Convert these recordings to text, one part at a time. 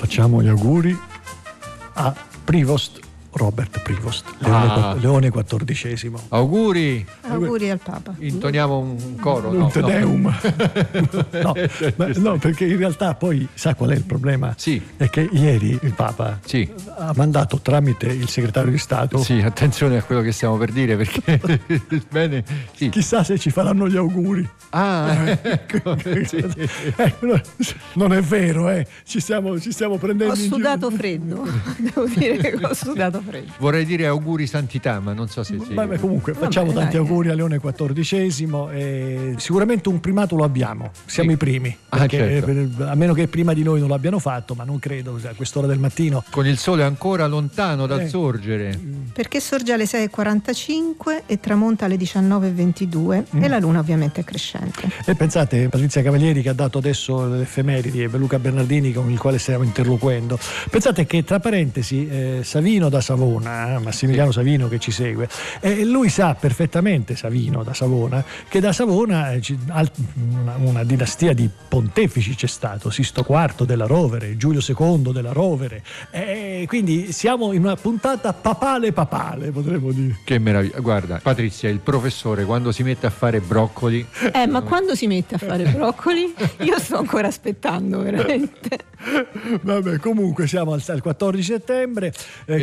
Facciamo gli auguri a Prevost, Robert Prevost, Leone XIV. Auguri al Papa. Intoniamo un coro. Un Te Deum. No, perché in realtà poi sa qual è il problema? Sì. È che ieri il Papa ha mandato tramite il segretario di Stato. Sì, attenzione a quello che stiamo per dire, perché bene. Sì. Chissà se ci faranno gli auguri. Ecco, sì. Non è vero, ci stiamo prendendo. Ho sudato freddo. Devo dire che ho sudato freddo. Vorrei dire auguri santità, ma non so se comunque facciamo tanti auguri a Leone XIV e sicuramente un primato lo abbiamo, siamo i primi, perché, certo. A meno che prima di noi non l'abbiano fatto, ma non credo a quest'ora del mattino, con il sole ancora lontano dal sorgere, perché sorge alle 6:45 e tramonta alle 19:22 e la luna ovviamente è crescente. E pensate, Patrizia Cavalieri, che ha dato adesso le effeméridi, e Luca Bernardini con il quale stiamo interloquendo, pensate che tra parentesi Savino da Savona, Massimiliano Savino che ci segue, lui sa perfettamente, Savino da Savona, che da Savona una dinastia di pontefici c'è stato, Sisto IV della Rovere, Giulio II della Rovere, quindi siamo in una puntata papale, potremmo dire. Che meraviglia. Guarda Patrizia, il professore quando si mette a fare broccoli, ma quando si mette a fare broccoli io sto ancora aspettando veramente. Vabbè, comunque siamo al 14 settembre.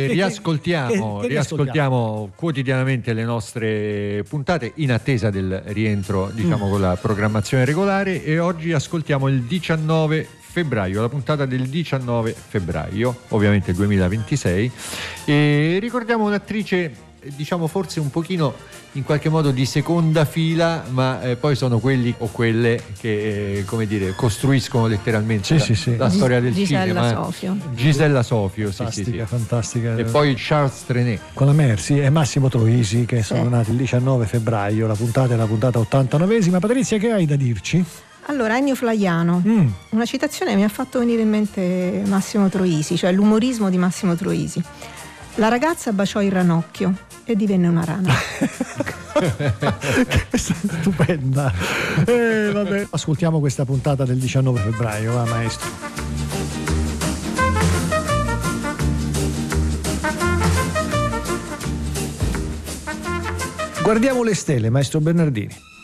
Riascoltiamo quotidianamente le nostre puntate in attesa del rientro, con la programmazione regolare, e oggi ascoltiamo il 19 febbraio, la puntata del 19 febbraio, ovviamente 2026, e ricordiamo un'attrice forse un pochino in qualche modo di seconda fila, ma poi sono quelli o quelle che costruiscono letteralmente la storia del cinema. Gisella Sofio, fantastica. E poi Charles Trenet con la Mercy e Massimo Troisi, che sono nati il 19 febbraio. La puntata è la puntata 89esima. Patrizia, che hai da dirci? Allora, Ennio Flaiano, una citazione mi ha fatto venire in mente Massimo Troisi, cioè l'umorismo di Massimo Troisi. La ragazza baciò il ranocchio e divenne una rana. Stupenda. Vabbè. Ascoltiamo questa puntata del 19 febbraio, va maestro. Guardiamo le stelle, maestro Bernardini.